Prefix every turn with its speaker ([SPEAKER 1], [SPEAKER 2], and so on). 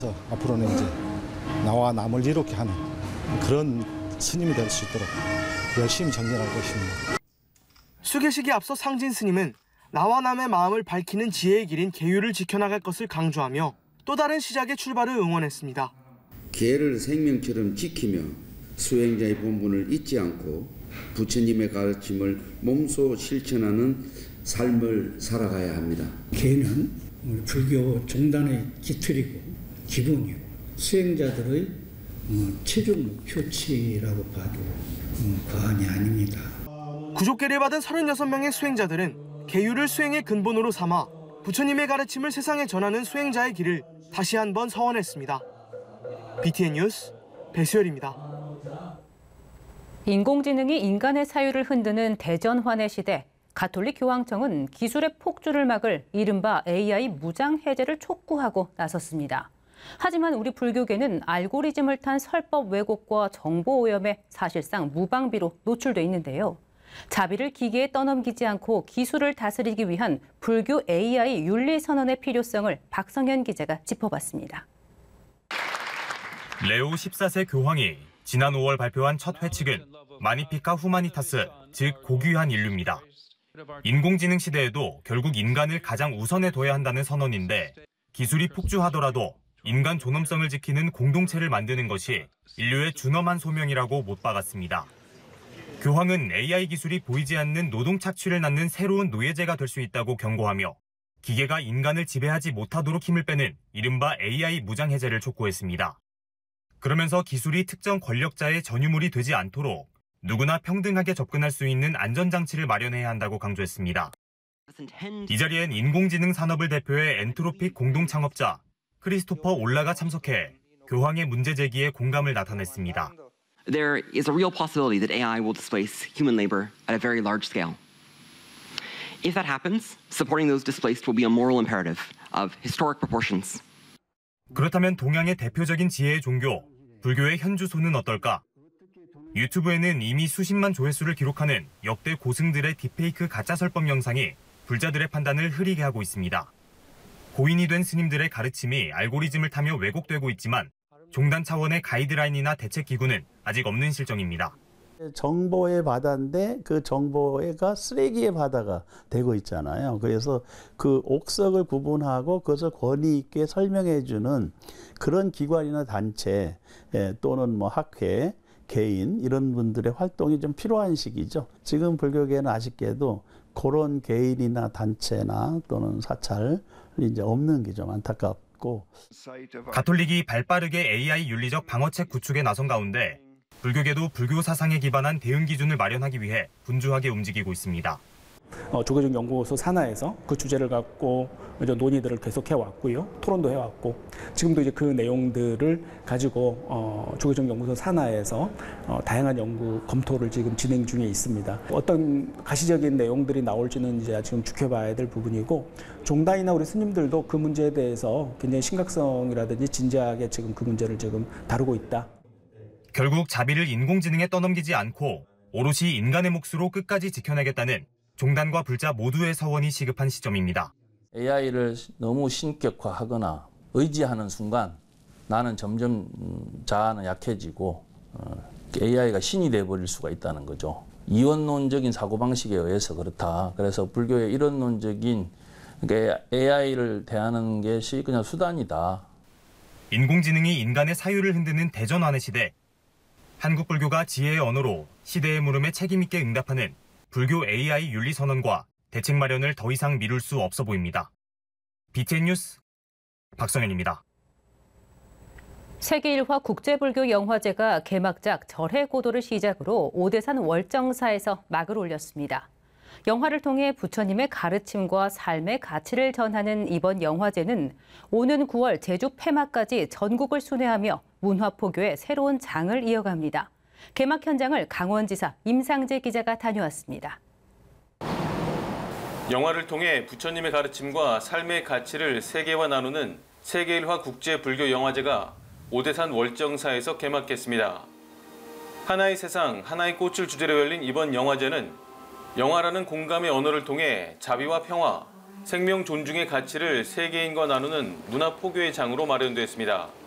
[SPEAKER 1] 앞으로는 이제 나와 남을 이롭게 하는 그런 스님이 될 수 있도록 열심히 정진할 것입니다.
[SPEAKER 2] 수계식에 앞서 상진 스님은 나와 남의 마음을 밝히는 지혜의 길인 계율을 지켜나갈 것을 강조하며 또 다른 시작의 출발을 응원했습니다.
[SPEAKER 3] 계를 생명처럼 지키며 수행자의 본분을 잊지 않고 부처님의 가르침을 몸소 실천하는 삶을 살아가야 합니다.
[SPEAKER 4] 계는 우리 불교 종단의 기틀이고 기본이고 수행자들의 최종 목표치라고 봐도 과언이 아닙니다.
[SPEAKER 2] 구족계를 받은 36명의 수행자들은 계율을 수행의 근본으로 삼아 부처님의 가르침을 세상에 전하는 수행자의 길을 다시 한번 서원했습니다. BTN 뉴스 배수열입니다.
[SPEAKER 5] 인공지능이 인간의 사유를 흔드는 대전환의 시대, 가톨릭 교황청은 기술의 폭주를 막을 이른바 AI 무장 해제를 촉구하고 나섰습니다. 하지만 우리 불교계는 알고리즘을 탄 설법 왜곡과 정보 오염에 사실상 무방비로 노출돼 있는데요. 자비를 기계에 떠넘기지 않고 기술을 다스리기 위한 불교 AI 윤리 선언의 필요성을 박성현 기자가 짚어봤습니다.
[SPEAKER 6] 레오 14세 교황이 지난 5월 발표한 첫 회칙은 마니피카 후마니타스, 즉 고귀한 인류입니다. 인공지능 시대에도 결국 인간을 가장 우선에 둬야 한다는 선언인데 기술이 폭주하더라도 인간 존엄성을 지키는 공동체를 만드는 것이 인류의 준엄한 소명이라고 못 박았습니다. 교황은 AI 기술이 보이지 않는 노동 착취를 낳는 새로운 노예제가 될 수 있다고 경고하며 기계가 인간을 지배하지 못하도록 힘을 빼는 이른바 AI 무장 해제를 촉구했습니다. 그러면서 기술이 특정 권력자의 전유물이 되지 않도록 누구나 평등하게 접근할 수 있는 안전장치를 마련해야 한다고 강조했습니다. 이 자리엔 인공지능 산업을 대표해 엔트로픽 공동창업자 크리스토퍼 올라가 참석해 교황의 문제 제기에 공감을 나타냈습니다.
[SPEAKER 7] There is a real possibility that AI will displace human labor at a very large scale. If that happens, supporting those displaced will be a moral imperative of historic proportions.
[SPEAKER 6] 그렇다면 동양의 대표적인 지혜의 종교, 불교의 현주소는 어떨까? 유튜브에는 이미 수십만 조회수를 기록하는 역대 고승들의 딥페이크 가짜 설법 영상이 불자들의 판단을 흐리게 하고 있습니다. 고인이 된 스님들의 가르침이 알고리즘을 타며 왜곡되고 있지만 종단 차원의 가이드라인이나 대책기구는 아직 없는 실정입니다.
[SPEAKER 8] 정보의 바다인데 그 정보가 쓰레기의 바다가 되고 있잖아요. 그래서 그 옥석을 구분하고 그것을 권위 있게 설명해 주는 그런 기관이나 단체 또는 뭐 학회, 개인 이런 분들의 활동이 좀 필요한 시기죠. 지금 불교계는 아쉽게도 그런 개인이나 단체나 또는 사찰이 이제 없는 게 좀 안타깝고.
[SPEAKER 6] 가톨릭이 발빠르게 AI 윤리적 방어책 구축에 나선 가운데 불교계도 불교 사상에 기반한 대응 기준을 마련하기 위해 분주하게 움직이고 있습니다.
[SPEAKER 9] 조계종 연구소 산하에서 그 주제를 갖고 이제 논의들을 계속 해왔고요. 토론도 해왔고 지금도 이제 그 내용들을 가지고 조계종 연구소 산하에서 다양한 연구 검토를 지금 진행 중에 있습니다. 어떤 가시적인 내용들이 나올지는 이제 지금 지켜봐야 될 부분이고 종단이나 우리 스님들도 그 문제에 대해서 굉장히 심각성이라든지 진지하게 지금 그 문제를 지금 다루고 있다.
[SPEAKER 6] 결국 자비를 인공지능에 떠넘기지 않고 오롯이 인간의 몫으로 끝까지 지켜내겠다는 종단과 불자 모두의 서원이 시급한 시점입니다.
[SPEAKER 10] AI를 너무 신격화하거나 의지하는 순간 나는 점점 자아는 약해지고 AI가 신이 돼버릴 수가 있다는 거죠. 이원론적인 사고방식에 의해서 그렇다. 그래서 불교의 이론론적인 AI를 대하는 것이 그냥 수단이다.
[SPEAKER 6] 인공지능이 인간의 사유를 흔드는 대전환의 시대. 한국 불교가 지혜의 언어로 시대의 물음에 책임 있게 응답하는 불교 AI 윤리 선언과 대책 마련을 더 이상 미룰 수 없어 보입니다. BTN 뉴스 박성현입니다.
[SPEAKER 5] 세계 1화 국제불교 영화제가 개막작 절해고도를 시작으로 오대산 월정사에서 막을 올렸습니다. 영화를 통해 부처님의 가르침과 삶의 가치를 전하는 이번 영화제는 오는 9월 제주 폐막까지 전국을 순회하며 문화포교의 새로운 장을 이어갑니다. 개막 현장을 강원지사 임상재 기자가 다녀왔습니다.
[SPEAKER 11] 영화를 통해 부처님의 가르침과 삶의 가치를 세계와 나누는 세계 1화 국제불교영화제가 오대산 월정사에서 개막했습니다. 하나의 세상, 하나의 꽃을 주제로 열린 이번 영화제는 영화라는 공감의 언어를 통해 자비와 평화, 생명 존중의 가치를 세계인과 나누는 문화 포교의 장으로 마련됐습니다.